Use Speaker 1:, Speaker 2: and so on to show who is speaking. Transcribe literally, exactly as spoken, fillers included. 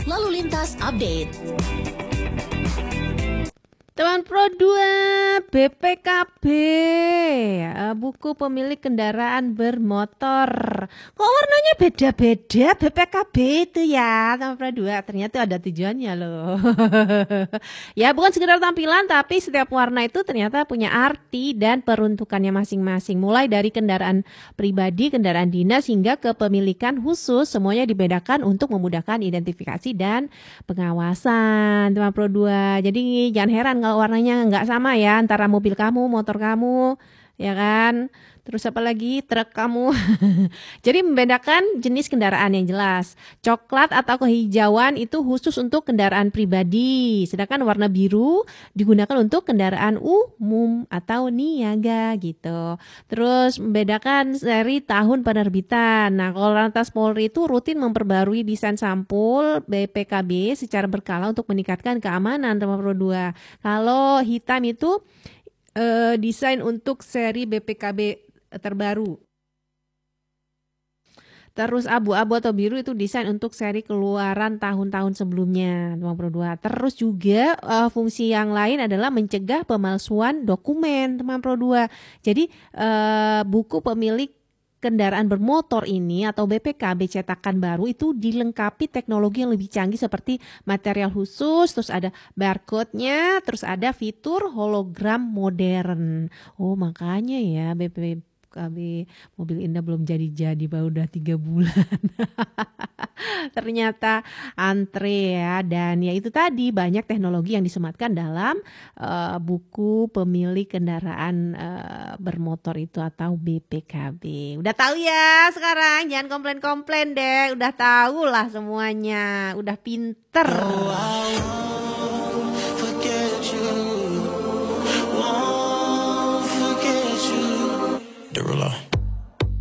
Speaker 1: Lalu Lintas Update.
Speaker 2: Teman Pro dua B P K B, buku pemilik kendaraan bermotor. Kok warnanya beda-beda B P K B itu ya, teman Pro dua? Ternyata ada tujuannya loh. Ya bukan sekedar tampilan, tapi setiap warna itu ternyata punya arti dan peruntukannya masing-masing. Mulai dari kendaraan pribadi, kendaraan dinas, hingga kepemilikan khusus, semuanya dibedakan untuk memudahkan identifikasi dan pengawasan, teman Pro dua. Jadi jangan heran kalau warnanya nggak sama ya antara mobil kamu, motor kamu, ya kan? Terus apa lagi? Truk kamu. Jadi membedakan jenis kendaraan yang jelas. Coklat atau kehijauan itu khusus untuk kendaraan pribadi. Sedangkan warna biru digunakan untuk kendaraan umum atau niaga gitu. Terus membedakan seri tahun penerbitan. Nah, kalau Lantas Polri itu rutin memperbarui desain sampul B P K B secara berkala untuk meningkatkan keamanan, teman Pro dua. Kalau hitam itu eh, desain untuk seri B P K B terbaru. Terus abu-abu atau biru itu desain untuk seri keluaran tahun-tahun sebelumnya, teman Pro dua. Terus juga uh, fungsi yang lain adalah mencegah pemalsuan dokumen, teman Pro dua. Jadi uh, buku pemilik kendaraan bermotor ini atau B P K B cetakan baru itu dilengkapi teknologi yang lebih canggih seperti material khusus, terus ada barcode-nya, terus ada fitur hologram modern. Oh makanya ya B P K B mobil Indah belum jadi-jadi, baru udah tiga bulan. Ternyata antre ya, dan ya itu tadi banyak teknologi yang disematkan dalam uh, buku pemilik kendaraan uh, bermotor itu atau B P K B. Udah tahu ya sekarang, jangan komplain-komplain deh, udah tahu lah semuanya, udah pinter. Oh, I won't forget you, won't forget you. Derulo.